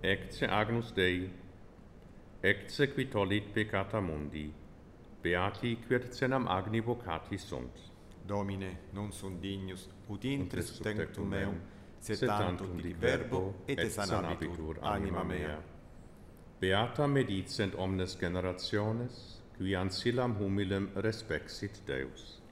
Ecce Agnus Dei, ecce qui tollit peccata mundi, beati quircenam agni vocati sunt. Domine, non sunt dignus, ut intres Sub tectum meum, sed tantum dic verbo, et sanabitur anima mea. Beata medicent omnes generationes, qui ancillam humilem respexit Deus.